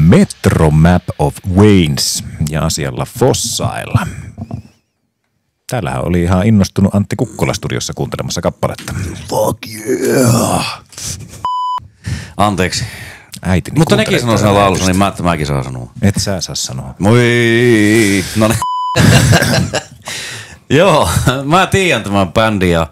Metro Map of Waynes ja asialla Fossailla. Täällähän oli ihan innostunut Antti Kukkola studiossa kuuntelemassa kappaletta. Fuck yeah! Anteeksi. Äitini mutta nekin sanoo sen laulussa, niin mäkin saa sanoa. Et sä saa sanoa. Moi! No niin. Joo, mä tiedän tämän bändin ja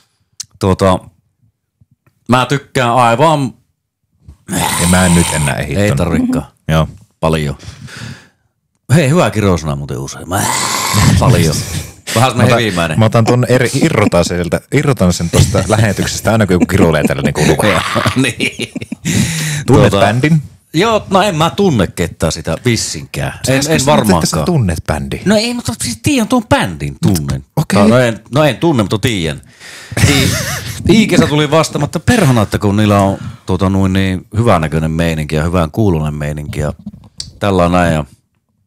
mä tykkään aivan... Ja mä en nyt enää ehittanut. Ei tarvikaan. Joo. Paljon. Hei, hyvä kirosana muuten usein. Paljon. Vähän semmoinen hevimäinen. Mä otan tuonne irrotan sen tuosta lähetyksestä aina kun joku kiroilee tällä niin kuuluu. Niin. Tunnet bändin? Joo, no en mä tunne ketään sitä vissinkään. En varmaankaan. Että sä tunnet bändin? No ei, mutta siis tiedän tuon bändin, tunnen. Okei. No en tunne, mutta tiedän. Iikesä tuli vastaamatta perhana, että kun niillä on niin hyvänäköinen meininki ja hyvän kuulonen meininki ja tällä näin ja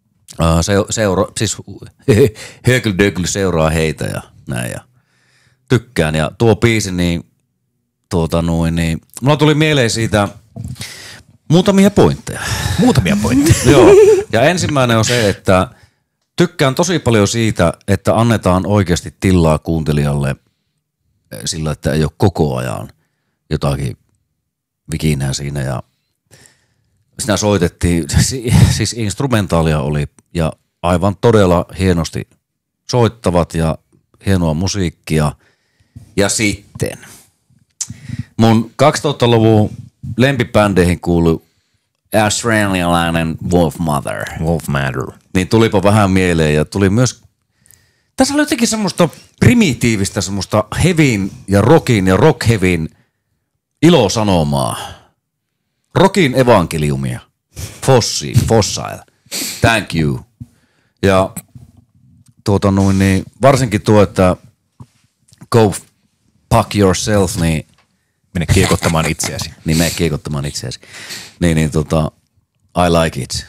siis Högl seuraa heitä ja näin ja tykkään ja tuo biisi niin mulla tuli mieleen siitä muutamia pointteja. Muutamia pointteja? Joo. Ja ensimmäinen on se, että tykkään tosi paljon siitä, että annetaan oikeasti tilaa kuuntelijalle sillä, että ei ole koko ajan jotakin vikinää siinä ja siinä soitettiin, siis instrumentaalia oli ja aivan todella hienosti soittavat ja hienoa musiikkia. Ja sitten mun 2000-luvun lempibändeihin kuului australialainen Wolfmother. Niin tulipa vähän mieleen ja tuli myös, tässä oli jotenkin semmoista primitiivistä, semmoista heavyn ja rock-heavyn ilosanomaa. Rockin evankeliumia. Fossail. Thank you. Ja niin varsinkin tuo, että go fuck yourself, niin mene kiekottamaan itseäsi. Niin mene kiekottamaan itseäsi. Niin I like it.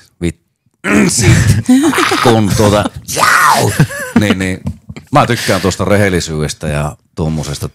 Kun niin mä tykkään tuosta rehellisyydestä ja tuommoisesta